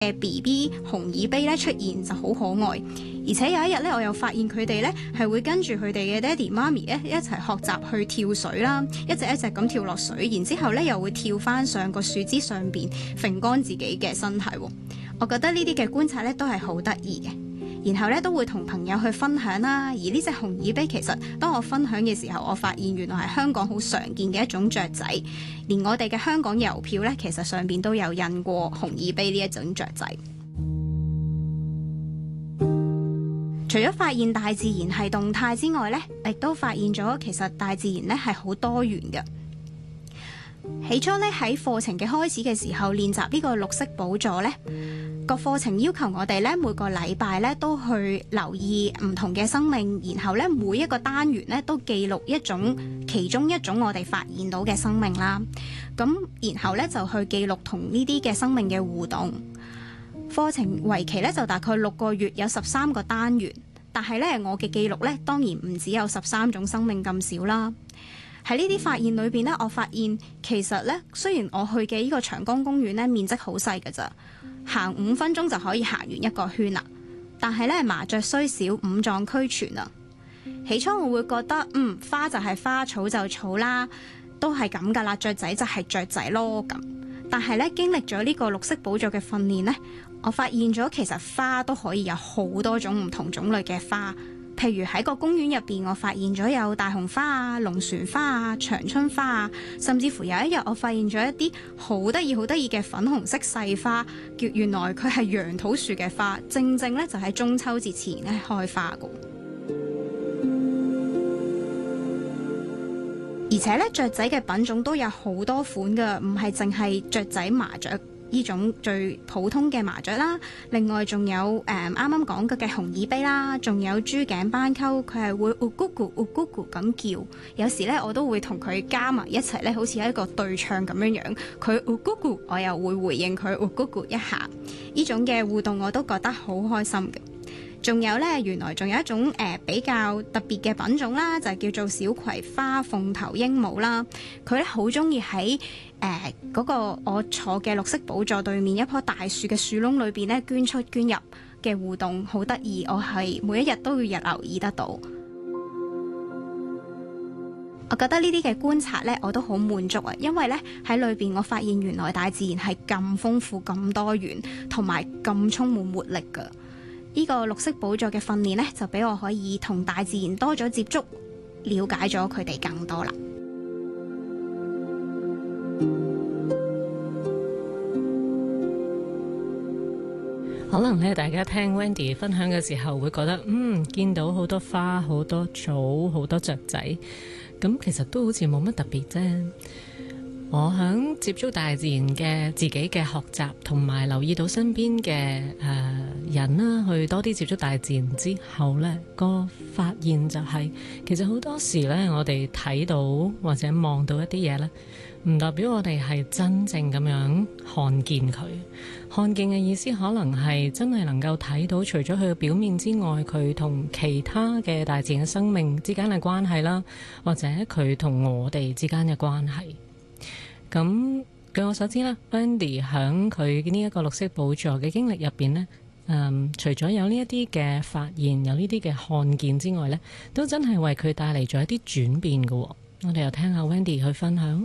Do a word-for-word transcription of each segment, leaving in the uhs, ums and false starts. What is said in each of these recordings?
嘅 B B 紅耳鵯咧出現就好可愛，而且有一日咧，我又發現佢哋咧係會跟住佢哋嘅爹哋媽咪咧一齊學習去跳水啦，一隻一隻咁跳落水，然之後咧又會跳翻上個樹枝上邊，揈乾自己嘅身體。我覺得呢啲嘅觀察咧都係好得意嘅。然後咧都會同朋友去分享啦，而呢隻紅耳鵯其實當我分享嘅時候，我發現原來係香港好常見嘅一種雀仔，連我哋嘅香港郵票咧，其實上邊都有印過紅耳鵯呢一種雀仔。除咗發現大自然係動態之外咧，亦都發現咗其實大自然咧係好多元嘅。起初咧喺課程嘅開始嘅時候練習呢個綠色寶座咧，個課程要求我哋咧每個禮拜咧都去留意唔同嘅生命，然後咧每一個單元咧都記錄一種其中一種我哋發現到嘅生命啦。咁然後咧就去記錄同呢啲嘅生命嘅互動。課程為期咧就大概六個月，有十三個單元。但係咧我嘅記錄咧當然唔只有十三種生命咁少啦。喺呢啲發現裏邊咧，我發現其實咧雖然我去嘅呢個長江公園咧面積好細㗎咋，行五分鐘就可以行完一個圈啦。但係咧麻雀雖小，五臟俱全啊。起初我會覺得嗯花就係花，草就草啦，都係咁噶啦，雀仔就係雀仔咯咁。但係咧經歷咗呢個綠色寶座嘅訓練咧，我發現咗其實花都可以有好多種唔同種類嘅花。譬如喺個公園入邊，我發現咗有大紅花啊、龍船花啊、長春花啊，甚至乎有一日我發現咗一啲好得意、好得意嘅粉紅色細花，叫原來佢係楊桃樹嘅花，正正咧就喺中秋節前咧開花噶。而且咧雀仔嘅品種都有好多款噶，唔係淨係雀仔麻雀呢種最普通嘅麻雀啦，另外仲有誒啱啱講嘅嘅紅耳鵯啦，仲有珠頸斑鳩，佢係會咕咕咕咕咕咕咁叫，有時咧我都會同佢加埋一齊咧，好似一個對唱咁樣樣，佢咕咕咕，我又會回應佢咕咕咕一下，呢種嘅互動我都覺得好開心嘅。仲有咧，原來仲有一種誒、呃、比較特別嘅品種啦，就係、是、叫做小葵花鳳頭鸚鵡啦。佢咧好中意喺誒嗰個我坐嘅綠色寶座對面一棵大樹嘅樹窿裏邊咧捐出捐入嘅互動，好得意。我係每一日都要日留意得到。我覺得呢啲嘅觀察咧，我都好滿足啊，因為咧喺裏邊我發現原來大自然係咁豐富、咁多元，同埋咁充滿活力㗎。呢個綠色寶座嘅訓練呢，就俾我可以同大自然多咗接觸，了解咗佢哋更多啦。 可能咧，大家聽 Wendy 分享嘅時候會覺得，嗯，見到好多花、好多草、好多雀仔，咁其實都好似冇乜特別啫。我響接觸大自然嘅自己嘅學習，同埋留意到身邊嘅誒、呃、人啦，去多啲接觸大自然之後呢，個發現就係、是、其實好多時呢，我哋睇到或者望到一啲嘢呢，唔代表我哋係真正咁樣看見佢。看見嘅意思可能係真係能夠睇到，除咗佢嘅表面之外，佢同其他嘅大自然嘅生命之間嘅關係啦，或者佢同我哋之間嘅關係。咁據我所知啦 Wendy 喺佢呢一個綠色寶座嘅經歷入邊呢，嗯，除咗有呢一啲嘅發現，有呢啲嘅看見之外呢，都真係為佢帶嚟咗一啲轉變嘅。我哋又聽下 Wendy 去分享。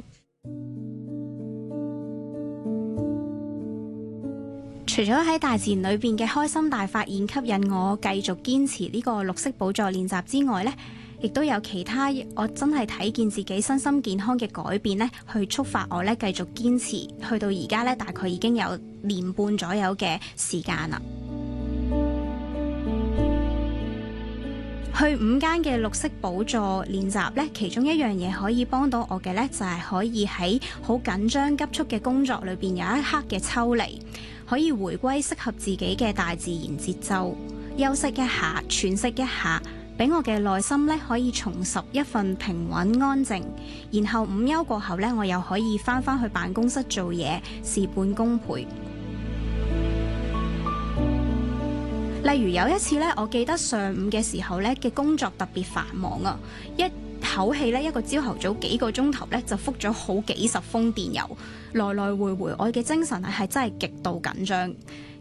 除咗喺大自然裏邊嘅開心大發現吸引我繼續堅持呢個綠色寶座練習之外呢，亦都有其他我真係睇見自己身心健康嘅改變呢，去觸發我呢繼續堅持，去到而家呢，大概已經有年半左右嘅時間啦。去五間嘅綠色寶座練習呢，其中一樣嘢可以幫到我嘅呢，就係可以喺好緊張急促嘅工作裏邊有一刻嘅抽離，可以回歸適合自己嘅大自然節奏，休息一下，喘息一下，俾我嘅內心呢可以重拾一份平穩安靜。然後午休過後呢，我又可以翻返去辦公室做嘢，事半功倍。例如有一次咧，我記得上午嘅時候咧嘅工作特別繁忙啊，一口氣咧一個朝頭早幾個鐘頭咧就覆咗好幾十封電郵，來來回回，我嘅精神係真係極度緊張。